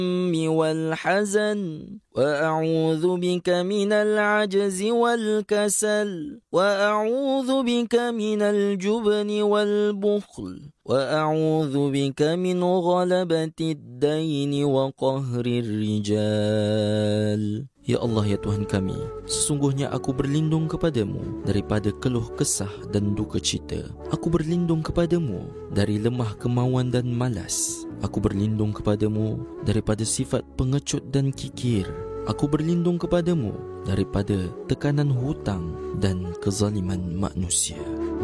والحزن وأعوذ بك من العجز والكسل وأعوذ بك من الجبن والبخل وأعوذ بك من غلبة الدين وقهر الرجال. Ya Allah, ya Tuhan kami, sesungguhnya aku berlindung kepadamu daripada keluh kesah dan duka cita. Aku berlindung kepadamu dari lemah kemauan dan malas. Aku berlindung kepadamu daripada sifat pengecut dan kikir. Aku berlindung kepadamu daripada tekanan hutang dan kezaliman manusia.